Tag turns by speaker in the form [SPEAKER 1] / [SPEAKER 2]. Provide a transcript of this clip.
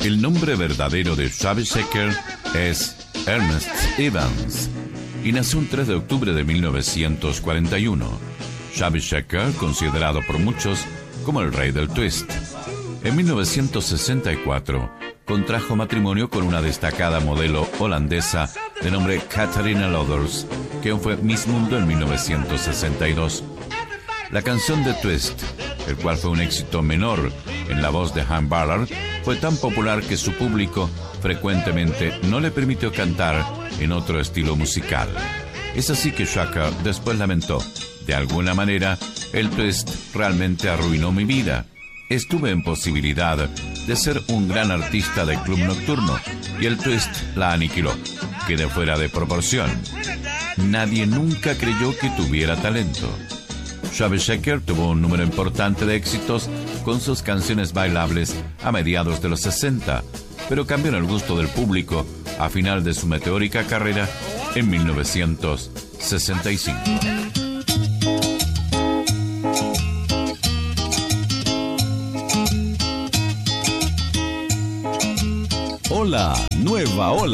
[SPEAKER 1] El nombre verdadero de Chubby Checker es Ernest Evans y nació un 3 de octubre de 1941. Chubby Checker, considerado por muchos como el rey del twist. En 1964 contrajo matrimonio con una destacada modelo holandesa de nombre Catharina Loders, quien fue Miss Mundo en 1962. La canción de Twist, el cual fue un éxito menor en la voz de Han Ballard, fue tan popular que su público frecuentemente no le permitió cantar en otro estilo musical. Es así que Checker después lamentó: de alguna manera, el twist realmente arruinó mi vida. Estuve en posibilidad de ser un gran artista de club nocturno y el twist la aniquiló. Quedé fuera de proporción. Nadie nunca creyó que tuviera talento. Chubby Checker tuvo un número importante de éxitos con sus canciones bailables a mediados de los 60, pero cambió en el gusto del público a final de su meteórica carrera en 1965.
[SPEAKER 2] Hola, nueva ola.